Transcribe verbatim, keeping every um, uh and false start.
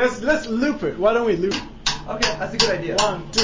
let's let's loop it. Why don't we loop? Okay, that's a good idea. One, two.